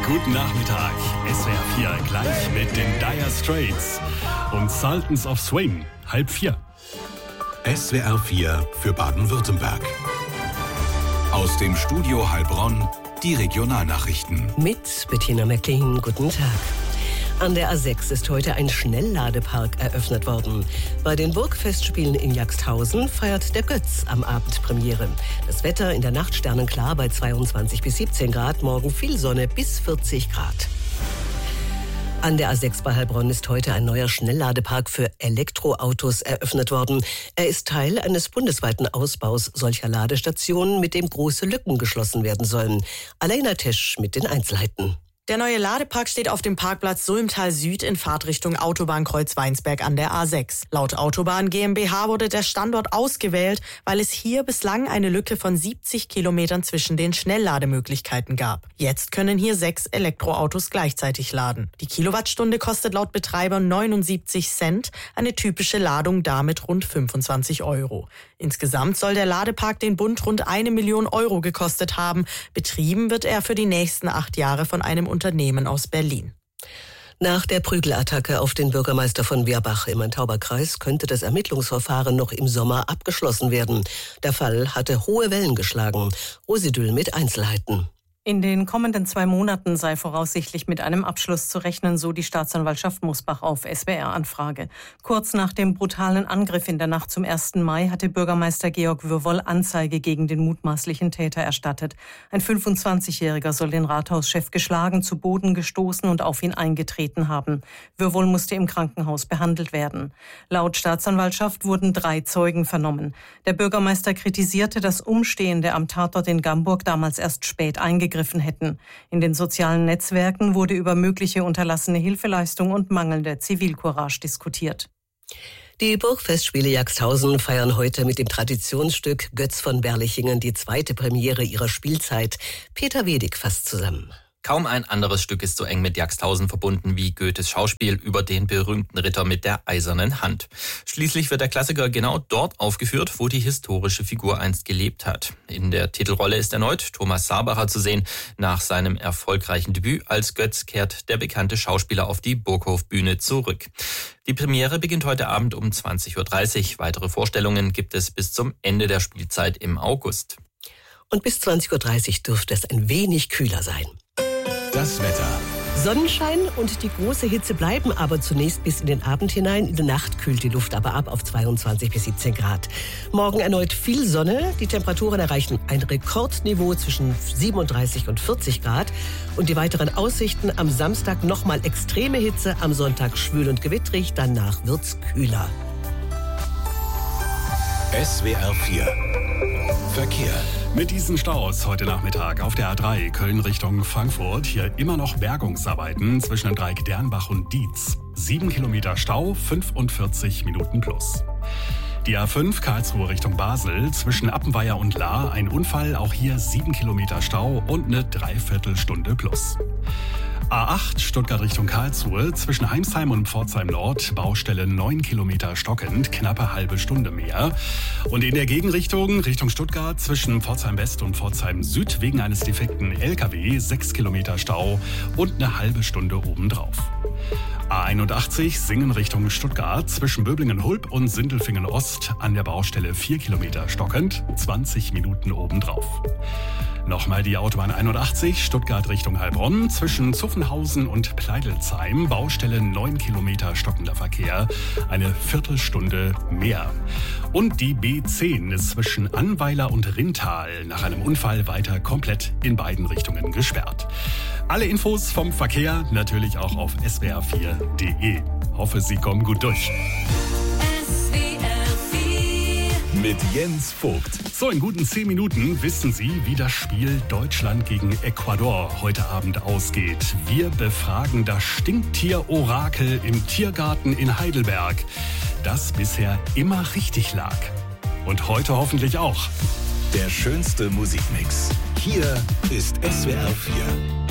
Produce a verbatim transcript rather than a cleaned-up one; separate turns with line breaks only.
guten Nachmittag. S W R vier gleich mit den Dire Straits und Sultans of Swing, halb vier.
S W R vier für Baden-Württemberg. Aus dem Studio Heilbronn die Regionalnachrichten.
Mit Bettina McLean, guten Tag. An der A sechs ist heute ein Schnellladepark eröffnet worden. Bei den Burgfestspielen in Jagsthausen feiert der Götz am Abend Premiere. Das Wetter in der Nacht sternenklar bei zweiundzwanzig bis siebzehn Grad, morgen viel Sonne bis vierzig Grad. An der A sechs bei Heilbronn ist heute ein neuer Schnellladepark für Elektroautos eröffnet worden. Er ist Teil eines bundesweiten Ausbaus solcher Ladestationen, mit dem große Lücken geschlossen werden sollen. Alena Tesch mit den Einzelheiten.
Der neue Ladepark steht auf dem Parkplatz Sulmtal Süd in Fahrtrichtung Autobahnkreuz Weinsberg an der A sechs. Laut Autobahn GmbH wurde der Standort ausgewählt, weil es hier bislang eine Lücke von siebzig Kilometern zwischen den Schnelllademöglichkeiten gab. Jetzt können hier sechs Elektroautos gleichzeitig laden. Die Kilowattstunde kostet laut Betreiber neunundsiebzig Cent, eine typische Ladung damit rund fünfundzwanzig Euro. Insgesamt soll der Ladepark den Bund rund eine Million Euro gekostet haben. Betrieben wird er für die nächsten acht Jahre von einem Unternehmen aus Berlin.
Nach der Prügelattacke auf den Bürgermeister von Werbach im Main-Tauber-Kreis könnte das Ermittlungsverfahren noch im Sommer abgeschlossen werden. Der Fall hatte hohe Wellen geschlagen. Rosi Düll mit Einzelheiten.
In den kommenden zwei Monaten sei voraussichtlich mit einem Abschluss zu rechnen, so die Staatsanwaltschaft Mosbach auf S W R-Anfrage. Kurz nach dem brutalen Angriff in der Nacht zum ersten Mai hatte Bürgermeister Georg Würwoll Anzeige gegen den mutmaßlichen Täter erstattet. Ein fünfundzwanzigjähriger soll den Rathauschef geschlagen, zu Boden gestoßen und auf ihn eingetreten haben. Würwoll musste im Krankenhaus behandelt werden. Laut Staatsanwaltschaft wurden drei Zeugen vernommen. Der Bürgermeister kritisierte, dass Umstehende am Tatort in Gamburg damals erst spät eingegriffen hätten. In den sozialen Netzwerken wurde über mögliche unterlassene Hilfeleistung und mangelnde Zivilcourage diskutiert.
Die Burgfestspiele Jagsthausen feiern heute mit dem Traditionsstück Götz von Berlichingen die zweite Premiere ihrer Spielzeit. Peter Wedig fasst zusammen.
Kaum ein anderes Stück ist so eng mit Jagsthausen verbunden wie Goethes Schauspiel über den berühmten Ritter mit der eisernen Hand. Schließlich wird der Klassiker genau dort aufgeführt, wo die historische Figur einst gelebt hat. In der Titelrolle ist erneut Thomas Sabacher zu sehen. Nach seinem erfolgreichen Debüt als Götz kehrt der bekannte Schauspieler auf die Burghofbühne zurück. Die Premiere beginnt heute Abend um zwanzig Uhr dreißig. Weitere Vorstellungen gibt es bis zum Ende der Spielzeit im August.
Und bis zwanzig Uhr dreißig dürfte es ein wenig kühler sein.
Das Wetter.
Sonnenschein und die große Hitze bleiben aber zunächst bis in den Abend hinein. In der Nacht kühlt die Luft aber ab auf zweiundzwanzig bis siebzehn Grad. Morgen erneut viel Sonne. Die Temperaturen erreichen ein Rekordniveau zwischen siebenunddreißig und vierzig Grad. Und die weiteren Aussichten: am Samstag nochmal extreme Hitze, am Sonntag schwül und gewittrig, danach wird's kühler.
S W R vier Verkehr.
Mit diesen Staus heute Nachmittag auf der A drei Köln Richtung Frankfurt. Hier immer noch Bergungsarbeiten zwischen dem Dreieck Dernbach und Dietz. Sieben Kilometer Stau, fünfundvierzig Minuten plus. Die A fünf Karlsruhe Richtung Basel zwischen Appenweier und Lahr. Ein Unfall, auch hier sieben Kilometer Stau und eine Dreiviertelstunde plus. A acht Stuttgart Richtung Karlsruhe zwischen Heimsheim und Pforzheim Nord, Baustelle neun Kilometer stockend, knappe halbe Stunde mehr. Und in der Gegenrichtung Richtung Stuttgart zwischen Pforzheim West und Pforzheim Süd wegen eines defekten L K W sechs Kilometer Stau und eine halbe Stunde obendrauf. A einundachtzig Singen Richtung Stuttgart zwischen Böblingen-Hulb und Sindelfingen Ost an der Baustelle vier Kilometer stockend, zwanzig Minuten obendrauf. Nochmal die Autobahn einundachtzig, Stuttgart Richtung Heilbronn, zwischen Zuffenhausen und Pleidelsheim, Baustelle neun Kilometer stockender Verkehr, eine Viertelstunde mehr. Und die B zehn ist zwischen Annweiler und Rintal nach einem Unfall weiter komplett in beiden Richtungen gesperrt. Alle Infos vom Verkehr natürlich auch auf s w r vier punkt d e. Hoffe, Sie kommen gut durch.
Mit Jens Vogt.
So, in guten zehn Minuten wissen Sie, wie das Spiel Deutschland gegen Ecuador heute Abend ausgeht. Wir befragen das Stinktier-Orakel im Tiergarten in Heidelberg, das bisher immer richtig lag. Und heute hoffentlich auch.
Der schönste Musikmix. Hier ist S W R vier.